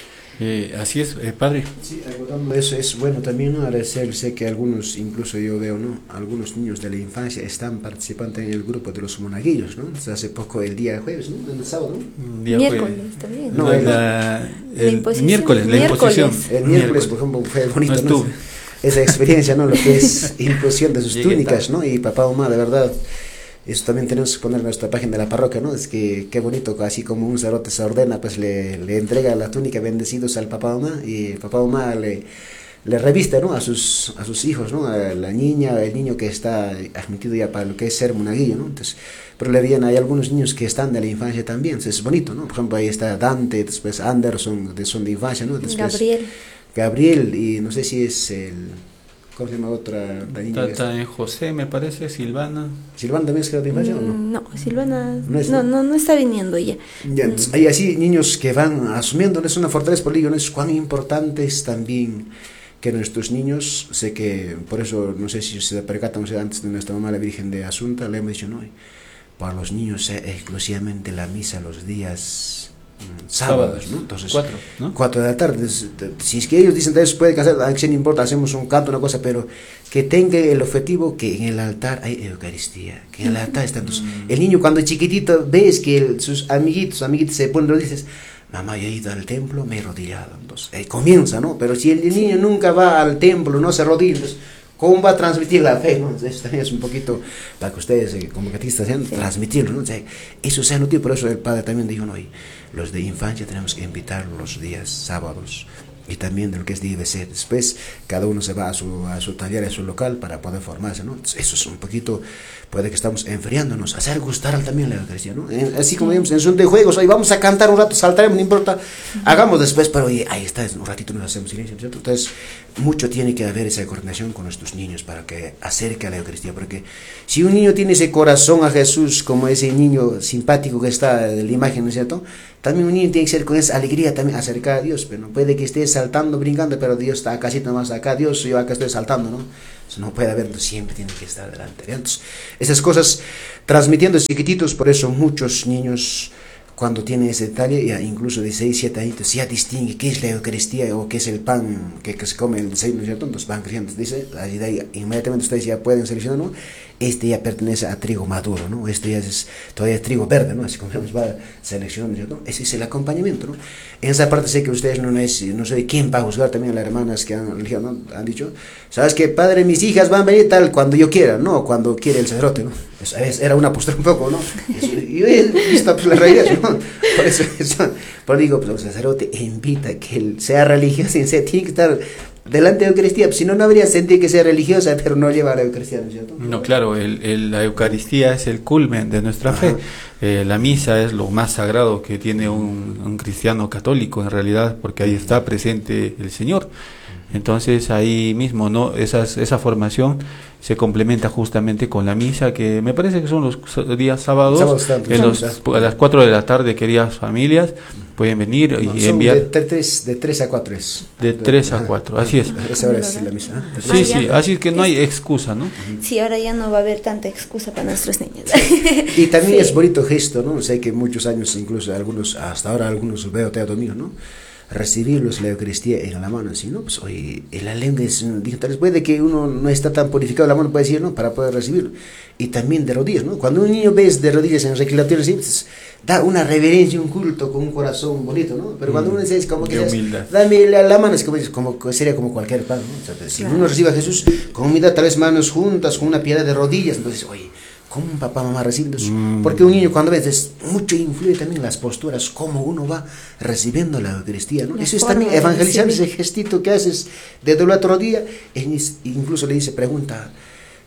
Eh, así es, eh, padre. Sí, acordando eso, es bueno también, ¿no? Agradecer, sé que algunos, incluso yo veo, ¿no? Algunos niños de la infancia están participando en el grupo de los monaguillos, ¿no? Entonces, hace poco, el día jueves, ¿no? El sábado, ¿no? Día miércoles jueves. también. No, el, la, el la miércoles, la imposición. El miércoles, por ejemplo, fue bonito, no ¿no? Esa experiencia, ¿no? Lo que es imposición de sus Llegué túnicas, tarde. ¿no? Y papá, mamá, de verdad, eso también tenemos que poner en nuestra página de la parroquia, ¿no? Es que qué bonito, así como un sacerdote se ordena, pues le, le entrega la túnica bendecidos al papá, mamá, y el papá, mamá le, le reviste, ¿no? A sus, a sus hijos, ¿no? A la niña, el niño que está admitido ya para lo que es ser monaguillo, ¿no? Entonces, pero le vienen, hay algunos niños que están de la infancia también, entonces es bonito, ¿no? Por ejemplo, ahí está Dante, después Anderson, de, son de infancia, ¿no? Después Gabriel. Gabriel, y no sé si es el... ¿Cómo se llama otra la niña? Está en José, me parece, Silvana. ¿Silvana también es que era de infancia o no? No, Silvana no, es, no, no, no está viniendo ella. Ya, entonces, hay así niños que van asumiendo, es una fortaleza por ello, ¿no? Es cuán importante es también que nuestros niños, sé que, por eso, no sé si se percatan, o sea, antes de nuestra mamá la Virgen de Asunta, le hemos dicho, no, para los niños es exclusivamente la misa los días sábados, ¿no? Entonces, cuatro, ¿no? cuatro de la tarde. Si es que ellos dicen, entonces puede que hacer, aunque no importa, hacemos un canto, una cosa, pero que tenga el objetivo que en el altar hay Eucaristía, que en el altar está. Entonces, el niño cuando es chiquitito, ves que el, sus amiguitos, amiguitos se ponen, dices, mamá, yo he ido al templo, me he arrodillado. Entonces, eh, comienza, ¿no? Pero si el niño nunca va al templo, no se arrodilla, entonces, ¿cómo va a transmitir la fe? ¿no? Eso también es un poquito para que ustedes, eh, como catequistas, sean, sí. transmitirlo, ¿no? O sea, eso sea útil, por eso el padre también dijo, no, y los de infancia tenemos que invitar los días sábados y también de lo que es debe ser. Después, cada uno se va a su, a su taller, a su local para poder formarse, ¿no? Entonces, eso es un poquito, puede que estamos enfriándonos, hacer gustar también la Eucaristía, ¿no? En, así como vemos en son de juegos, hoy vamos a cantar un rato, saltaremos, no importa, hagamos después, pero oye, ahí está, un ratito nos hacemos silencio, ¿cierto? Entonces, mucho tiene que haber esa coordinación con nuestros niños para que acerque a la Eucaristía, porque si un niño tiene ese corazón a Jesús, como ese niño simpático que está de la imagen, ¿no es cierto? También un niño tiene que ser con esa alegría también acercar a Dios, pero no puede que esté saltando, brincando, pero Dios está acá, nomás acá, Dios, yo acá estoy saltando, ¿no? Eso no puede haber, siempre tiene que estar delante. Entonces, esas cosas transmitiendo chiquititos, por eso muchos niños, cuando tienen ese detalle, ya incluso de seis, siete años, ya distingue qué es la Eucaristía o qué es el pan que, que se come el desayuno, ¿cierto? Entonces van creciendo, dice, ahí de ahí, inmediatamente ustedes ya pueden seleccionar, ¿no? Este ya pertenece a trigo maduro, ¿no? Este ya es todavía es trigo verde, ¿no? Así como vamos, va seleccionando, ¿cierto? Ese es el acompañamiento, ¿no? En esa parte sé que ustedes no es, no sé quién va a juzgar también a las hermanas que han, ¿no? han dicho, ¿sabes qué, padre, mis hijas van a venir tal cuando yo quiera, ¿no? Cuando quiere el sacerdote, ¿no? Eso, era una postura un poco, ¿no? Eso, yo he visto pues, la realidad, ¿no? Por eso, eso por digo, pues el sacerdote invita que él sea religioso y se tiene que estar delante de la Eucaristía, pues, si no, no habría sentido que sea religiosa, pero no lleva a la Eucaristía, ¿no es cierto? No, claro, el, el, la Eucaristía es el culmen de nuestra Ajá. fe. Eh, la misa es lo más sagrado que tiene un, un cristiano católico, en realidad, porque ahí está presente el Señor. Entonces, ahí mismo, ¿no? Esas, esa formación se complementa justamente con la misa, que me parece que son los días sábados, sábados tanto, en los, a las cuatro de la tarde, queridas familias, pueden venir y no, enviar. De tres, de tres a cuatro es. De tres a cuatro, así es. Esa hora es la misa. ¿eh? Sí, sí, así es que no hay excusa, ¿no? Sí, ahora ya no va a haber tanta excusa para nuestros niños. Y también sí. es bonito gesto, ¿no? Sé que muchos años, incluso algunos, hasta ahora algunos veo teatro mío, ¿no? Recibirlos la Eucaristía en la mano, así, ¿no? Pues oye, la lengua es digital, puede que uno no está tan purificado la mano, puede decir, ¿no? Para poder recibirlo. Y también de rodillas, ¿no? Cuando un niño ves de rodillas en el reclinatorio, ¿sí? Pues, da una reverencia, un culto con un corazón bonito, ¿no? Pero cuando mm, uno dice, es como que dices, dame la, la mano, es como, como, sería como cualquier pan, ¿no? O sea, pues, si claro. uno recibe a Jesús con humildad, tres manos juntas, con una piedad de rodillas, entonces, oye, ¿cómo un papá, mamá recibe eso? Mm. Porque un niño cuando ves, mucho influye también las posturas, cómo uno va recibiendo la Eucaristía, ¿no? La eso es también evangelizar ese gestito que haces de doblar tu rodilla, incluso le dice, pregunta,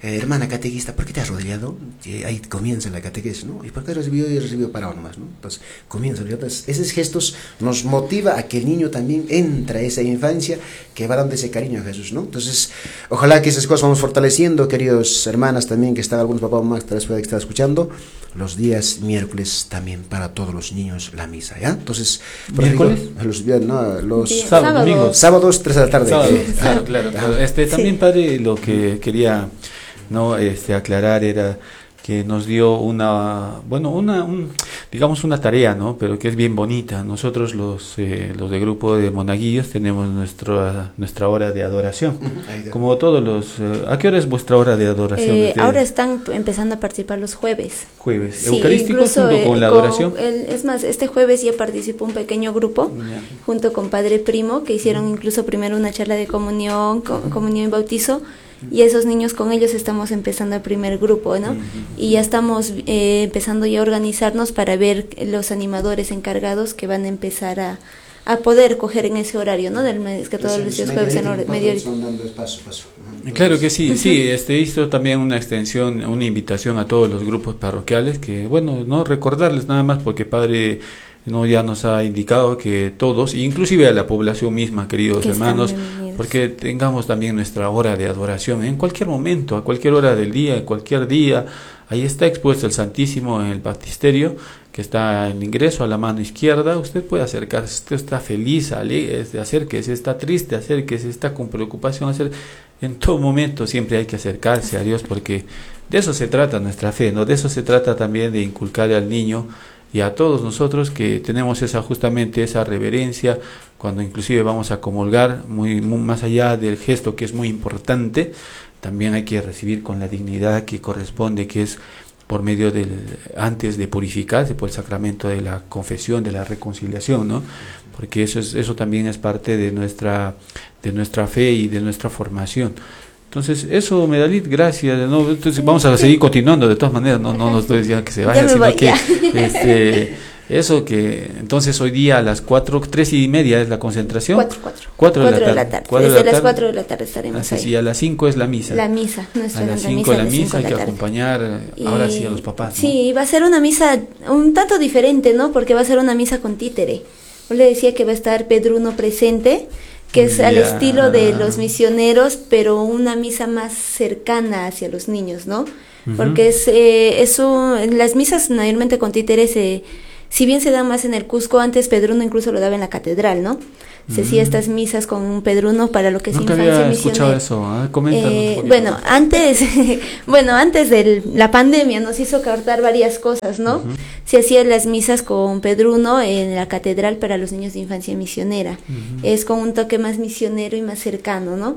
eh, hermana catequista, ¿por qué te has arrodillado? Y ahí comienza la catequesis, ¿no? ¿Y por qué recibió y recibió parado nomás, ¿no? Entonces, comienza. Entonces, esos gestos nos motiva a que el niño también entra a esa infancia que va dando ese cariño a Jesús, ¿no? Entonces, ojalá que esas cosas vamos fortaleciendo, queridos hermanas también, que están algunos papás o mamás que están escuchando, los días miércoles también para todos los niños la misa, ¿ya? Entonces, por ¿miércoles? Ejemplo, los, no, los Sí, sábados, sábados. domingos. sábados, tres de la tarde. Sábado, Eh, claro, ah, claro, ah, claro. Este, también, Sí. padre, lo que quería no este aclarar era que nos dio una, bueno, una, un, digamos una tarea, ¿no? Pero que es bien bonita. Nosotros los, eh, los de grupo de monaguillos tenemos nuestra, nuestra hora de adoración. ahí de- Como todos los, eh, ¿a qué hora es vuestra hora de adoración? Eh, Ustedes? ahora están empezando a participar los jueves. Jueves. Sí, ¿Eucarísticos incluso, junto eh, con la con adoración? el- es más, este jueves ya participó un pequeño grupo Ya. junto con Padre Primo, que hicieron incluso primero una charla de comunión, co- comunión y bautizo, y esos niños con ellos estamos empezando el primer grupo, ¿no? Ujú. Y ya estamos eh, empezando ya a organizarnos para ver los animadores encargados que van a empezar a, a poder coger en ese horario, ¿no? Del mes, que todos los días jueves en hora- media horita. Son dando paso, paso. Ajá. Claro que sí, sí, este hizo también una extensión, una invitación a todos los grupos parroquiales que, bueno, no recordarles nada más porque Padre no ya nos ha indicado que todos, inclusive a la población misma, queridos Que están hermanos, bienvenidos. porque tengamos también nuestra hora de adoración en cualquier momento, a cualquier hora del día, en cualquier día. Ahí está expuesto el Santísimo en el baptisterio, que está en el ingreso a la mano izquierda. Usted puede acercarse, usted está feliz, alegre, acérquese, está triste, acérquese, está con preocupación, acérquese. En todo momento siempre hay que acercarse a Dios porque de eso se trata nuestra fe, ¿no? De eso se trata también de inculcarle al niño y a todos nosotros que tenemos esa justamente esa reverencia cuando inclusive vamos a comulgar, muy, muy más allá del gesto que es muy importante, también hay que recibir con la dignidad que corresponde, que es por medio del, antes de purificarse por el sacramento de la confesión, de la reconciliación, ¿no? Porque eso es, eso también es parte de nuestra, de nuestra fe y de nuestra formación. Entonces, eso, Medalit, gracias. ¿no? Entonces, vamos a seguir continuando de todas maneras, no, no, no estoy diciendo que se vaya, Ya me sino voy, que ya. este, eso que entonces hoy día a las cuatro, tres y media es la concentración. Cuatro, cuatro. Cuatro de la Cuatro tarde. Cuatro de Desde la las tarde. cuatro de la tarde estaremos Así es, ahí. y a las cinco es la misa. La misa, nuestra a las Santa cinco la de las misa, cinco hay de que la tarde. acompañar eh, ahora sí a los papás, ¿no? Sí, va a ser una misa un tanto diferente, ¿no? Porque va a ser una misa con títere. Yo le decía que va a estar Pedruno presente, que es al Ya. estilo de los misioneros, pero una misa más cercana hacia los niños, ¿no? Ujú. Porque es eh, eso, las misas mayormente con títeres, se si bien se da más en el Cusco, antes Pedruno incluso lo daba en la catedral, ¿no? Se hacía Mm. estas misas con un Pedruno para lo que es Nunca infancia había escuchado misionera. eso, ¿eh? Coméntanos un Eh, poquito. bueno, antes, bueno, antes de la pandemia nos hizo cortar varias cosas, ¿no? Ujú. Se hacían las misas con Pedruno en la catedral para los niños de infancia misionera. Ujú. Es con un toque más misionero y más cercano, ¿no? Ujú.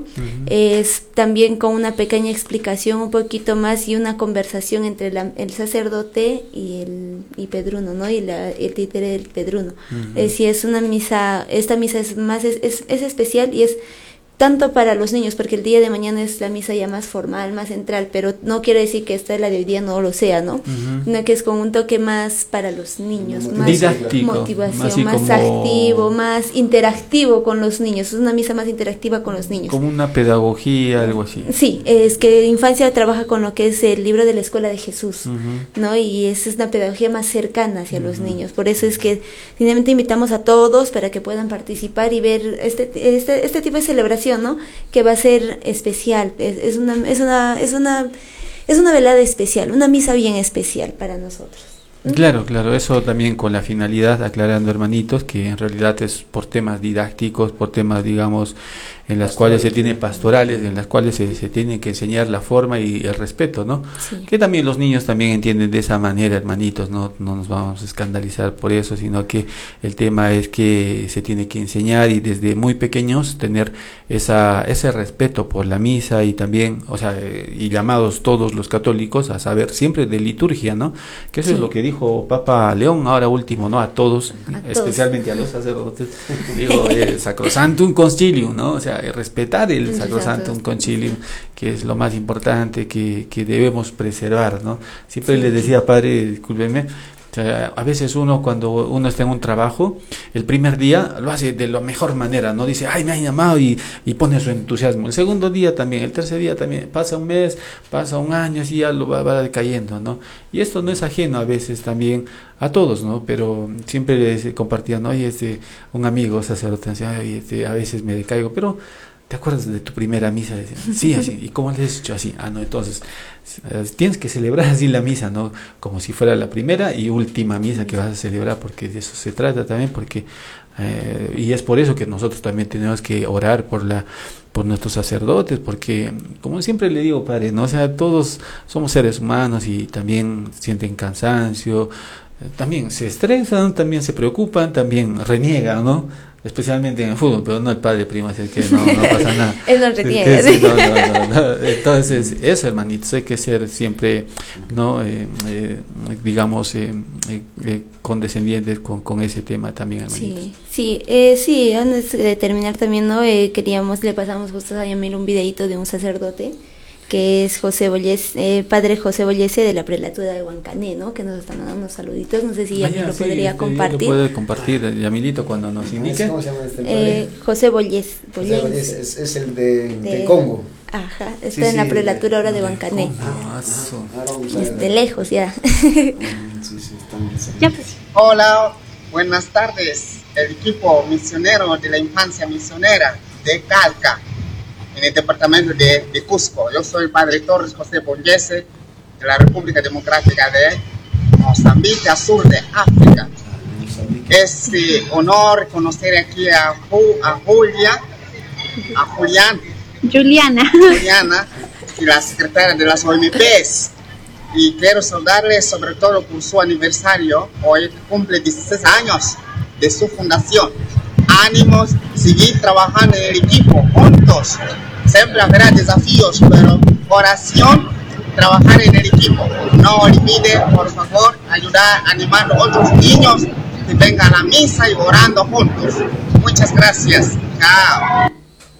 Es también con una pequeña explicación un poquito más y una conversación entre la- el sacerdote y el y Pedruno, ¿no? Y la, el títere del Pedruno. Ujú. Es decir, es una misa, esta misa es más, es, es, es especial y es tanto para los niños, porque el día de mañana es la misa ya más formal, más central, pero no quiere decir que esta la de hoy día no lo sea, ¿no? Ujú. Sino que es con un toque más para los niños, más Didáctico, motivación, así más como- activo, más interactivo con los niños. Es una misa más interactiva con los niños. Como una pedagogía, algo así. Sí, es que Infancia trabaja con lo que es el libro de la Escuela de Jesús, Ujú. ¿no? Y esa es una pedagogía más cercana hacia los niños. Por eso es que finalmente invitamos a todos para que puedan participar y ver este este, este tipo de celebración, ¿no? Que va a ser especial. Es, es una es una es una es una velada especial, una misa bien especial para nosotros. Claro, claro, eso también con la finalidad, aclarando hermanitos, que en realidad es por temas didácticos, por temas, digamos, en las cuales se tiene pastorales, en las cuales se, se tiene que enseñar la forma y el respeto, ¿no? Sí. Que también los niños también entienden de esa manera, hermanitos, no, no nos vamos a escandalizar por eso, sino que el tema es que se tiene que enseñar y desde muy pequeños tener esa ese respeto por la misa y también, o sea, eh, y llamados todos los católicos a saber siempre de liturgia, ¿no? Que eso Sí. es lo que dijo Papa León, ahora último, ¿no? A todos, A todos. especialmente a los sacerdotes, digo, el Sacrosantum Concilium, ¿no? O sea, respetar el Exacto. Sacrosantum Concilium, que es lo más importante que, que debemos preservar, ¿no? Siempre Sí. les decía, padre, discúlpeme, sea, a veces uno cuando uno está en un trabajo, el primer día lo hace de la mejor manera, no dice, ay, me han llamado y, y pone su entusiasmo. El segundo día también, el tercer día también, pasa un mes, pasa un año, así ya lo va, va decayendo, ¿no? Y esto no es ajeno a veces también a todos, ¿no? Pero siempre les compartían, oye, este, un amigo sacerdote, este, a veces me decaigo, pero ¿te acuerdas de tu primera misa? Sí, así. ¿Y cómo le has hecho así? Ah, no, entonces tienes que celebrar así la misa, ¿no? Como si fuera la primera y última misa que vas a celebrar, porque de eso se trata también, porque eh, y es por eso que nosotros también tenemos que orar por la por nuestros sacerdotes, porque como siempre le digo, padre, ¿no? O sea, todos somos seres humanos y también sienten cansancio, también se estresan, también se preocupan, también reniegan, ¿no? Especialmente en el fútbol, pero no el padre primo, es el que no, no pasa nada. Él no reniega. Sí, no, no, no, no. Entonces, eso, hermanitos, hay que ser siempre, ¿no? Eh, eh, digamos, eh, eh, condescendientes con, con ese tema también, hermanitos. Sí, sí, eh, sí, antes de terminar también, ¿no? Eh, queríamos, le pasamos justo a Yamil un videito de un sacerdote, que es José Bollés, eh, padre José Bollese de la prelatura de Huancané, ¿no? Que nos están dando unos saluditos, no sé si Yamil ah, lo sí, podría compartir. Lo puede compartir, Yamilito, cuando nos indique. ¿Cómo se llama este eh, José Bollés. José Bollés es, es el de, de, de Congo. Ajá, está sí, en la prelatura ahora de Huancané. Ah, de lejos ya. sí, sí, ya pues. Hola, buenas tardes. El equipo misionero de la infancia misionera de Calca, en el departamento de, de Cusco. Yo soy el padre Torres José Bollese, de la República Democrática de Mozambique, al sur de África. Es eh, honor conocer aquí a, a Julia, a Julián, Juliana. Juliana, y la secretaria de las O M Ps. Y quiero saludarles sobre todo por su aniversario. Hoy cumple dieciséis años de su fundación. Ánimos, seguir trabajando en el equipo, juntos. Siempre habrá desafíos, pero oración, trabajar en el equipo. No olvide, por favor, ayudar, animando a otros niños que vengan a la misa y orando juntos. Muchas gracias. Chao.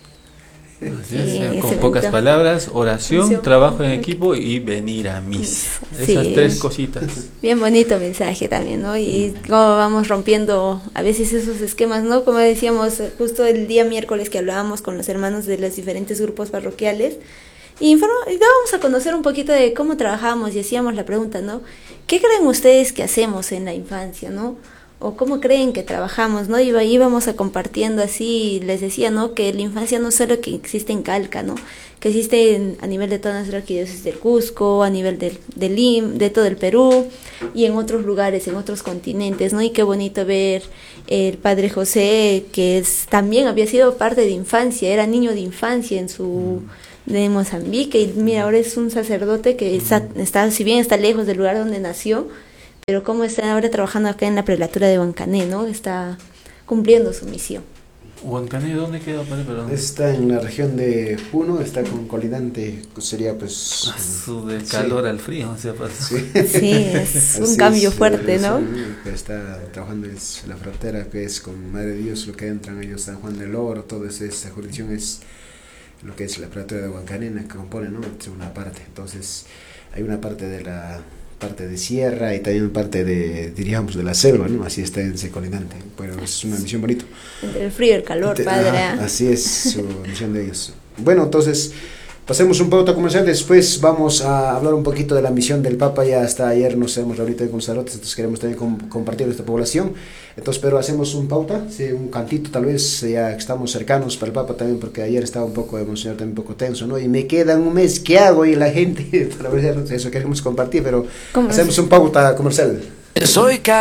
Así es, sí, con pocas palabras, oración, oración, trabajo en equipo y venir a misa. Sí, esas tres cositas. Bien bonito mensaje también, ¿no? Y cómo vamos rompiendo a veces esos esquemas, ¿no? Como decíamos justo el día miércoles que hablábamos con los hermanos de los diferentes grupos parroquiales y vamos a conocer un poquito de cómo trabajábamos y hacíamos la pregunta, ¿no? ¿Qué creen ustedes que hacemos en la infancia, ¿no? O cómo creen que trabajamos, ¿no? Iba, íbamos a compartiendo así, les decía, ¿no? Que la infancia no solo que existe en Calca, ¿no? Que existe en, a nivel de toda nuestra arquidiócesis del Cusco, a nivel del, del Lim, de todo el Perú y en otros lugares, en otros continentes, ¿no? Y qué bonito ver el padre José, que es, también había sido parte de infancia, era niño de infancia en su de Mozambique y mira, ahora es un sacerdote que está, está si bien está lejos del lugar donde nació, pero como está ahora trabajando acá en la prelatura de Huancané, ¿no? Está cumpliendo su misión. ¿Huancané dónde queda, padre? Perdón. Está en la región de Puno, está con colindante, sería pues... Ah, su del calor sí. al frío, o sea, pues. Sí, sí es un cambio es, fuerte, es, ¿no? Que está trabajando es la frontera, que es con Madre de Dios, lo que entran ellos, San Juan del Oro, toda esa, esa jurisdicción es lo que es la prelatura de Huancané, que compone, ¿no? Es una parte, entonces hay una parte de la... parte de sierra y también parte de, diríamos, de la selva, ¿no? Así está en ese colindante, pero es una misión bonita. Entre el frío y el calor, Te, padre. Ah, así es su misión de ellos. Bueno, entonces, pasemos un pauta comercial, después vamos a hablar un poquito de la misión del Papa, ya hasta ayer nos hemos reunido con los sacerdotes, entonces queremos también com compartir esta población, entonces, pero hacemos un pauta, sí, un cantito tal vez, ya que estamos cercanos para el Papa también, porque ayer estaba un poco emocionado, también un poco tenso, ¿no? Y me queda un mes, ¿qué hago? Y la gente, para ver, eso queremos compartir, pero hacemos un pauta comercial. Soy